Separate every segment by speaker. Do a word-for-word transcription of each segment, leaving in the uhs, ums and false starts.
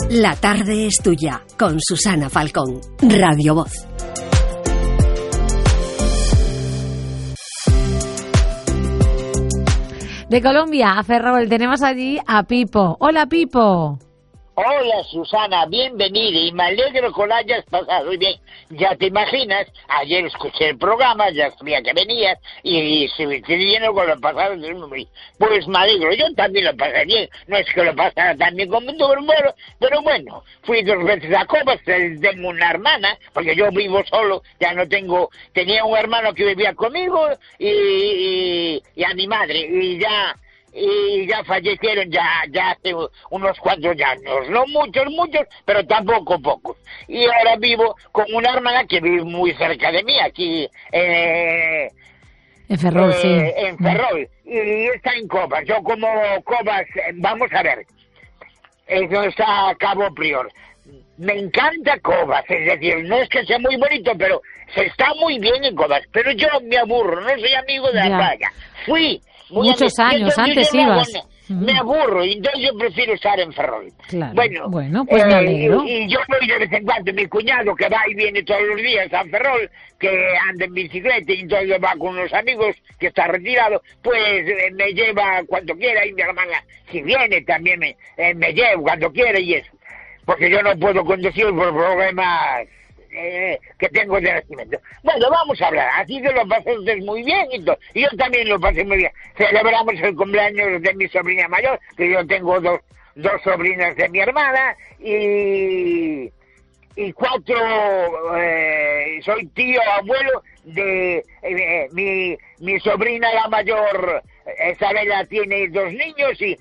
Speaker 1: La tarde es tuya, con Susana Falcón, Radio Voz.
Speaker 2: De Colombia, a Ferrol, tenemos allí a Pipo. Hola, Pipo.
Speaker 3: Hola, Susana, bienvenida y me alegro que lo hayas pasado muy bien. Ya te imaginas, ayer escuché el programa, ya sabía que venías y, y se me quedé lleno con lo pasado. Pues me alegro, yo también lo pasé bien. No es que lo pasara tan bien como tú, pero, pero bueno, fui dos veces a Cobas, tengo una hermana, porque yo vivo solo, ya no tengo, tenía un hermano que vivía conmigo y, y, y a mi madre, y ya... y ya fallecieron ya ya hace unos cuantos años, no muchos, muchos, pero tampoco pocos. Y ahora vivo con una hermana que vive muy cerca de mí, aquí eh,
Speaker 2: en Ferrol,
Speaker 3: eh,
Speaker 2: sí.
Speaker 3: En Ferrol, y está en Cobas. Yo como Cobas, vamos a ver, eso está a Cabo Prior. Me encanta Cobas, es decir, no es que sea muy bonito, pero se está muy bien en Cobas. Pero yo me aburro, no soy amigo de la
Speaker 2: Ya.
Speaker 3: playa. Fui Muy
Speaker 2: Muchos
Speaker 3: amigo.
Speaker 2: años,
Speaker 3: Entonces,
Speaker 2: antes
Speaker 3: yo me
Speaker 2: ibas.
Speaker 3: aburro, Me aburro, y entonces yo prefiero estar en Ferrol.
Speaker 2: Claro.
Speaker 3: Bueno,
Speaker 2: Bueno, pues me
Speaker 3: eh,
Speaker 2: alegro.
Speaker 3: y, y yo voy de vez en cuando, mi cuñado que va y viene todos los días a Ferrol, que anda en bicicleta y entonces va con unos amigos que está retirado, pues eh, me lleva cuando quiera, y mi hermana si viene también me, eh, me lleva cuando quiera y eso. Porque yo no puedo conducir por problemas eh, que tengo de nacimiento. Bueno, vamos a hablar. Así que lo pasaste muy bien y todo. Y yo también lo pasé muy bien. Celebramos el cumpleaños de mi sobrina mayor, que yo tengo dos, dos sobrinas de mi hermana, y, y cuatro, eh, soy tío, abuelo de eh, mi, mi sobrina la mayor, Isabela, tiene dos niños, y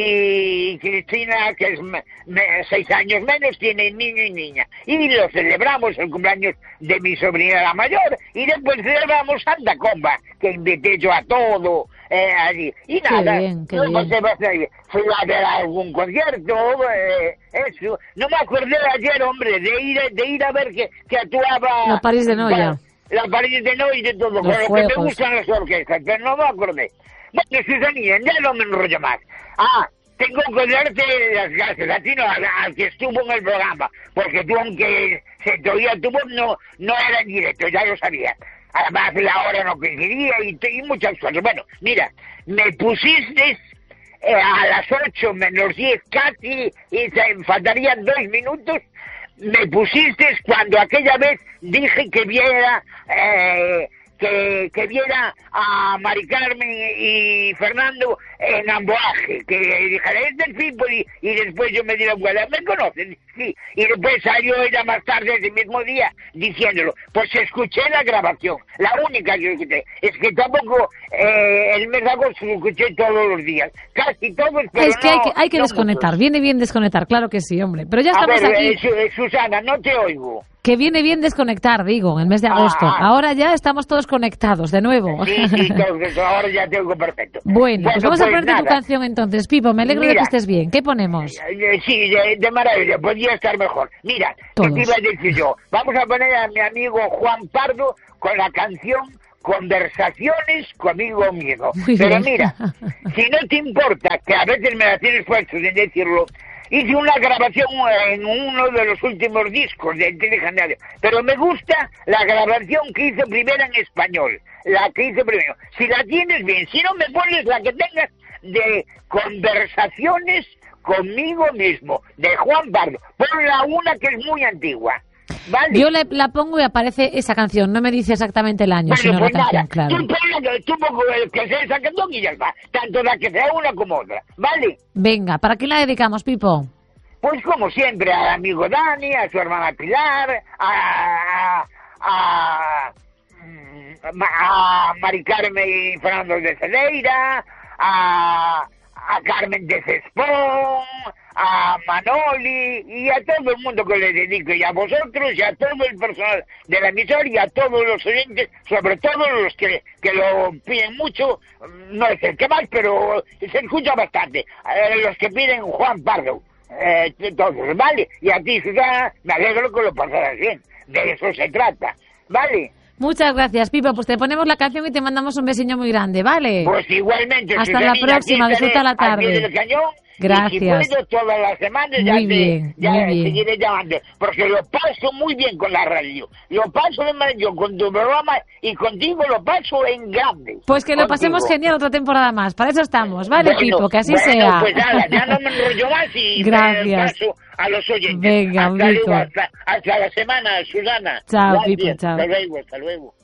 Speaker 3: y Cristina, que es me, me, seis años menos, tiene niño y niña. Y lo celebramos el cumpleaños de mi sobrina la mayor, y después celebramos Santa Comba, que invité yo a todo eh, allí. Y nada,
Speaker 2: qué bien, qué
Speaker 3: no
Speaker 2: bien.
Speaker 3: pasé bastante bien. Fui a ver algún concierto, eh, eso. No me acordé ayer, hombre, de ir, de ir a ver que, que actuaba...
Speaker 2: La París de Noia.
Speaker 3: La París de Noia y de todo,
Speaker 2: Los
Speaker 3: con lo que
Speaker 2: fuegos.
Speaker 3: me gustan las orquestas, pero no me acordé. Bueno, Susanilla, ya no me enrollo más. Ah, tengo que darte las gracias a ti, no, al, al que estuvo en el programa, porque tú, aunque se te oía tu voz, no, no era en directo, ya lo sabía. Además, la hora no coincidía y, y muchas cosas. Bueno, mira, me pusiste eh, a las ocho menos diez casi, y se faltarían dos minutos, me pusiste cuando aquella vez dije que viera... Eh, Que, que viera a Mari Carmen y Fernando en Amboaje, que dijera, es del Pipo, y, y después yo me di la vuelta, ¿me conocen? Sí, y después salió ella más tarde ese mismo día diciéndolo. Pues escuché la grabación, la única que escuché, es que tampoco eh, el mes de agosto lo escuché todos los días, casi todos, pero
Speaker 2: Es que
Speaker 3: no,
Speaker 2: hay que, hay que
Speaker 3: no
Speaker 2: desconectar,
Speaker 3: muchos.
Speaker 2: viene bien desconectar, claro que sí, hombre. Pero ya
Speaker 3: A
Speaker 2: estamos
Speaker 3: ver,
Speaker 2: aquí.
Speaker 3: eh, Su- eh, Susana, no te oigo.
Speaker 2: Que viene bien desconectar, digo, en el mes de
Speaker 3: Ah,
Speaker 2: agosto.
Speaker 3: ah.
Speaker 2: Ahora ya estamos todos conectados, de nuevo.
Speaker 3: Sí, sí, entonces ahora ya te oigo perfecto.
Speaker 2: Bueno, pues vamos a
Speaker 3: pues
Speaker 2: ponerte tu
Speaker 3: nada.
Speaker 2: canción entonces, Pipo. Me alegro de
Speaker 3: Mira.
Speaker 2: que estés bien. ¿Qué ponemos?
Speaker 3: Eh, Sí, de, de maravilla, podría estar mejor. Mira,
Speaker 2: Todos.
Speaker 3: ¿qué te iba a decir yo? Vamos a poner a mi amigo Juan Pardo con la canción Conversaciones conmigo mismo.
Speaker 2: Muy
Speaker 3: Pero
Speaker 2: bien.
Speaker 3: mira, si no te importa, que a veces me la tienes puesto sin decirlo, hice una grabación en uno de los últimos discos de Inteligencia, pero me gusta la grabación que hice primero en español, la que hice primero. Si la tienes bien, si no me pones la que tengas de Conversaciones conmigo mismo, de Juan Pardo. Ponla una que es muy antigua, ¿vale?
Speaker 2: Yo le, la pongo y aparece esa canción. No me dice exactamente el año,
Speaker 3: Bueno,
Speaker 2: sino
Speaker 3: pues
Speaker 2: la canción,
Speaker 3: nada,
Speaker 2: claro.
Speaker 3: tú ponla que tú pongo el que sea esa canción y ya está, tanto la que sea una como otra, ¿vale?
Speaker 2: Venga, ¿para qué la dedicamos, Pipo?
Speaker 3: Pues como siempre, al amigo Dani, a su hermana Pilar, a, a, a Mari Carmen y Fernando de Cedeira, a, a Carmen de Cespón, a Manoli y a todo el mundo que le dedico, y a vosotros y a todo el personal de la emisora y a todos los oyentes, sobre todo los que, que lo piden mucho, no es el que más, pero se escucha bastante, eh, los que piden Juan Pardo. Eh, entonces, vale, y a ti, Susana, me alegro que lo pasaras bien, de eso se trata, ¿vale?
Speaker 2: Muchas gracias, Pipo. Pues te ponemos la canción y te mandamos un besiño muy grande, ¿vale?
Speaker 3: Pues igualmente,
Speaker 2: Hasta
Speaker 3: Susanilla,
Speaker 2: la próxima,
Speaker 3: aquí estaré
Speaker 2: disfruta la
Speaker 3: al pie
Speaker 2: tarde.
Speaker 3: del cañón
Speaker 2: Gracias.
Speaker 3: Y si puedo todas las semanas ya,
Speaker 2: muy
Speaker 3: te,
Speaker 2: bien,
Speaker 3: ya
Speaker 2: muy bien.
Speaker 3: seguiré llamando, porque lo paso muy bien con la radio. Lo paso de maravilla con tu programa y contigo lo paso en grande.
Speaker 2: Pues que lo
Speaker 3: contigo.
Speaker 2: pasemos genial otra temporada más. Para eso estamos. Vale,
Speaker 3: Bueno,
Speaker 2: Pipo, que así
Speaker 3: bueno,
Speaker 2: sea.
Speaker 3: Pues nada, ya no me enrollo más y
Speaker 2: Gracias.
Speaker 3: paso a los oyentes.
Speaker 2: Venga, un
Speaker 3: hasta
Speaker 2: beso.
Speaker 3: luego, hasta, hasta la semana, Susana.
Speaker 2: Chao,
Speaker 3: Gracias.
Speaker 2: Pipo, chao.
Speaker 3: Hasta luego, hasta luego.